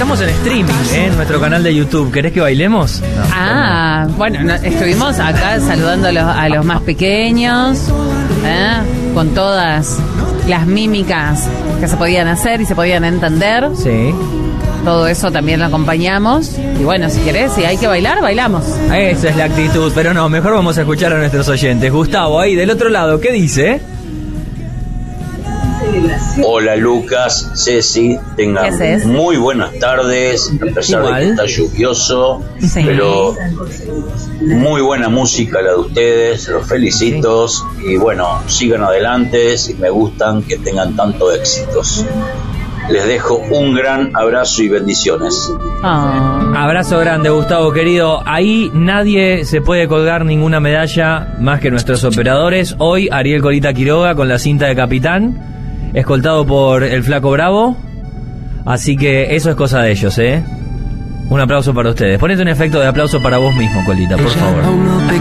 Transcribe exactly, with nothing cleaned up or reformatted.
estamos en streaming, ¿eh? En nuestro canal de YouTube. ¿Querés que bailemos? No, ah, no. Bueno, no, estuvimos acá saludando a los, a los más pequeños, ¿eh? Con todas las mímicas que se podían hacer y se podían entender. Sí. Todo eso también lo acompañamos. Y bueno, si querés, si hay que bailar, bailamos. Esa es la actitud, pero no, mejor vamos a escuchar a nuestros oyentes. Gustavo, ahí del otro lado, ¿qué dice? Hola Lucas, Ceci, tengan muy buenas tardes, a pesar Igual. de que está lluvioso, sí. pero muy buena música la de ustedes, los felicito sí. y bueno, sigan adelante, si me gustan, que tengan tanto éxitos. Les dejo un gran abrazo y bendiciones. Oh. Abrazo grande, Gustavo, querido. Ahí nadie se puede colgar ninguna medalla más que nuestros operadores. Hoy Ariel Colita Quiroga con la cinta de capitán, escoltado por el Flaco Bravo. Así que eso es cosa de ellos, ¿eh? Un aplauso para ustedes. Ponete un efecto de aplauso para vos mismo, Colita, por favor.